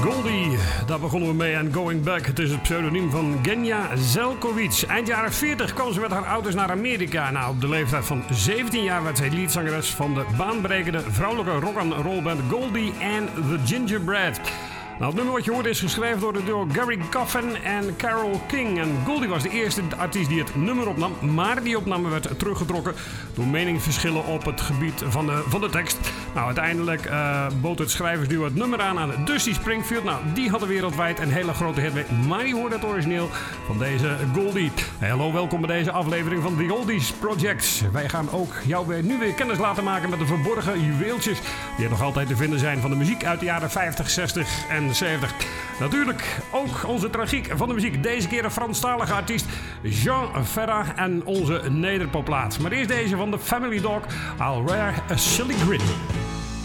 Goldie, daar begonnen we mee aan Going Back. Het is het pseudoniem van Genya Zelkovic. Eind jaren 40 kwam ze met haar ouders naar Amerika. Nou, op de leeftijd van 17 jaar werd zij leadzangeres van de baanbrekende vrouwelijke rock-and-rollband Goldie and the Gingerbread. Nou, het nummer wat je hoort is geschreven door de duo Gary Coffin en Carole King. En Goldie was de eerste artiest die het nummer opnam, maar die opname werd teruggetrokken door meningsverschillen op het gebied van de tekst. Nou, uiteindelijk bood het schrijversduo het nummer aan Dusty Springfield. Nou, die hadden wereldwijd een hele grote hit mee, maar je hoort het origineel van deze Goldie. Hey, hallo, welkom bij deze aflevering van The Oldies Project. Wij gaan ook jou nu weer kennis laten maken met de verborgen juweeltjes die er nog altijd te vinden zijn van de muziek uit de jaren 50, 60 en 70. Natuurlijk ook onze tragiek van de muziek. Deze keer een Franstalige artiest, Jean Ferrat en onze nederpoplaat. Maar eerst deze van The Family Dog, I'll Wear a Silly Grin.